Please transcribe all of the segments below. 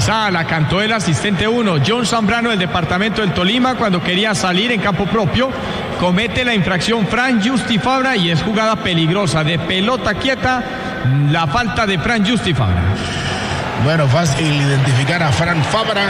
Esa la cantó el asistente 1, John Zambrano del departamento del Tolima, cuando quería salir en campo propio. Comete la infracción Fran Justi Fabra y es jugada peligrosa de pelota quieta, la falta de Fran Justi Fabra. Bueno, fácil identificar a Fran Fabra.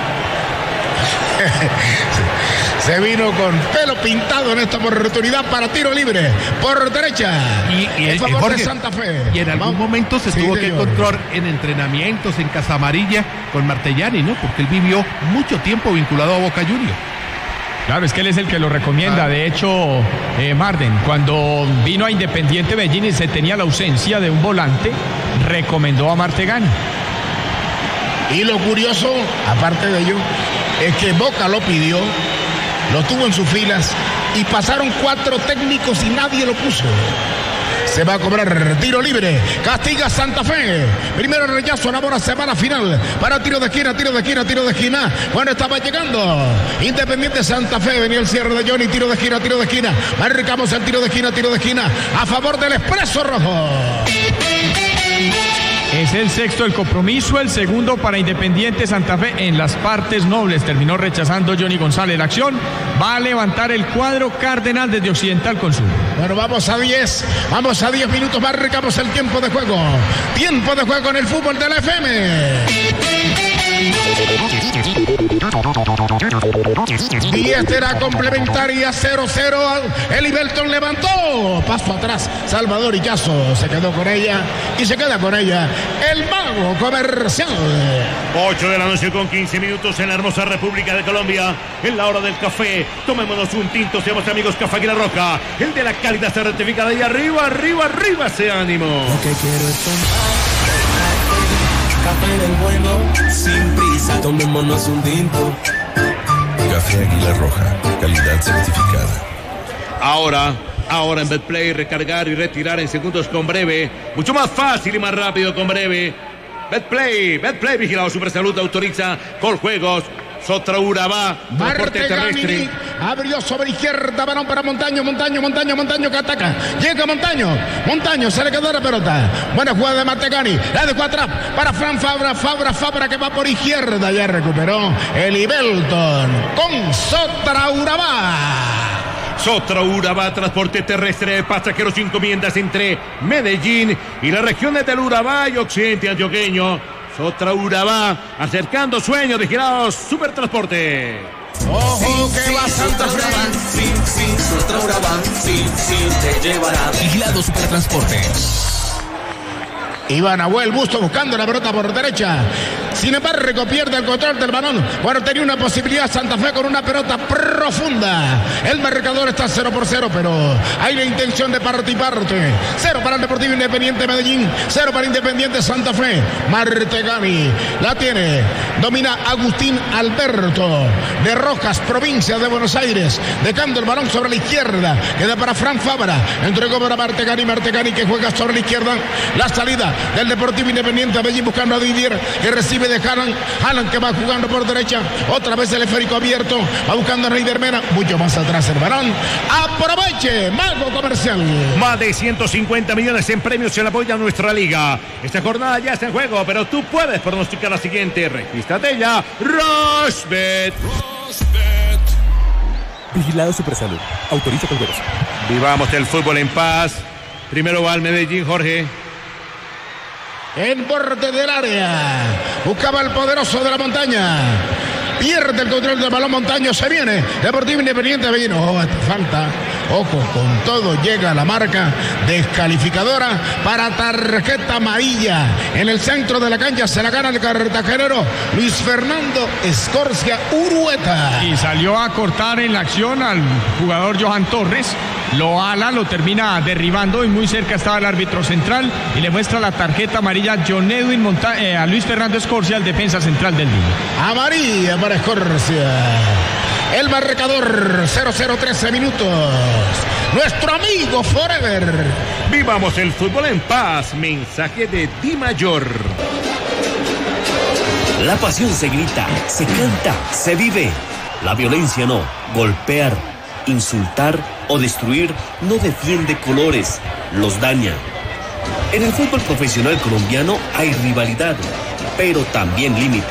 Se vino con pelo pintado en esta oportunidad para tiro libre por derecha. Y en favor Jorge, de Santa Fe. Y en algún momento se tuvo que encontrar en entrenamientos en Casa Amarilla con Martellani, ¿no? Porque él vivió mucho tiempo vinculado a Boca Juniors. Claro, es que él es el que lo recomienda. De hecho, Marden, cuando vino a Independiente Medellín y se tenía la ausencia de un volante, recomendó a Martegani. Y lo curioso, aparte de ello, es que Boca lo pidió, lo tuvo en sus filas y pasaron 4 técnicos y nadie lo puso. Se va a cobrar tiro libre. Castiga Santa Fe. Primero rechazo, ahora se va a la final. Para tiro de esquina, tiro de esquina, tiro de esquina. Bueno, estaba llegando Independiente Santa Fe. Venía el cierre de Johnny. Tiro de esquina, tiro de esquina. Marcamos el tiro de esquina, tiro de esquina. A favor del Expreso Rojo. Es el sexto del compromiso, el segundo para Independiente Santa Fe en las partes nobles. Terminó rechazando Johnny González la acción. Va a levantar el cuadro cardenal desde Occidental con Sur. Bueno, vamos a 10 minutos, marcamos el tiempo de juego. Tiempo de juego en el fútbol de la FM. Y esta era complementaria 0-0. Eli Belton levantó. Paso atrás. Salvador Illazo se quedó con ella. Y se queda con ella el mago comercial. 8 de la noche con 15 minutos en la hermosa República de Colombia. En la hora del café. Tomémonos un tinto. Seamos amigos, Café Águila Roja. El de la cálida certificada. Y arriba, arriba, arriba ese ánimo. Lo que quiero es café del bueno, sin prisa, tomémonos un tinto. Café Águila Roja, calidad certificada. Ahora en Betplay, recargar y retirar en segundos con Breve. Mucho más fácil y más rápido con Breve. Betplay, vigilado Supersalud, autoriza Coljuegos. Sotra Urabá, transporte terrestre. Abrió sobre izquierda, balón para Montaño que ataca. Llega Montaño, se le quedó la pelota. Buena jugada de Martegani, la dejó atrás para Fran Fabra que va por izquierda. Ya recuperó Eli Belton con Sotra Urabá. Transporte terrestre de pasajeros y encomiendas entre Medellín y las regiones del Urabá y Occidente Antioqueño. Sotra Urabá, acercando sueños de girados, Supertransporte. Ojo que va Santa Fe. Sí, Sotra Urabá, sí, te llevará. Vigilado Supertransporte. Iván Abuel Busto buscando la pelota por derecha. Sin embargo, pierde el control del balón. Bueno, tenía una posibilidad Santa Fe con una pelota profunda. El marcador está 0-0, pero hay la intención de parte y parte. 0 para el Deportivo Independiente Medellín, 0 para Independiente Santa Fe. Martegani la tiene. Domina Agustín Alberto de Rojas, provincia de Buenos Aires. Dejando el balón sobre la izquierda. Queda para Fran Fabra. Entregó para Martegani que juega sobre la izquierda. La salida del Deportivo Independiente Medellín buscando a Didier, que recibe de Haaland que va jugando por derecha, otra vez el esférico abierto, va buscando a Reider Mena, mucho más atrás el balón. Aproveche, mago comercial. Más de 150 millones en premios se le apoya a nuestra liga. Esta jornada ya está en juego, pero tú puedes pronosticar la siguiente. Regístrate ya, Rosbet. Vigilado Supersalud, autoriza con juegos. Vivamos el fútbol en paz. Primero va al Medellín, Jorge. En borde del área. Buscaba el poderoso de la Montaña. Pierde el control del balón Montaño. Se viene Deportivo Independiente Medellín. Falta. Ojo, con todo llega la marca descalificadora para tarjeta amarilla. En el centro de la cancha se la gana el cartagenero Luis Fernando Escorcia Urueta. Y salió a cortar en la acción al jugador Johan Torres. Lo ala, lo termina derribando y muy cerca estaba el árbitro central y le muestra la tarjeta amarilla John Edwin a Luis Fernando Escorcia, el defensa central del día. Amarilla para Escorcia. El marcador 0-0, 13 minutos. Nuestro amigo Forever. Vivamos el fútbol en paz. Mensaje de Di Mayor. La pasión se grita, se canta, se vive. La violencia no. Golpear, insultar o destruir no defiende colores, los daña. En el fútbol profesional colombiano hay rivalidad, pero también límites.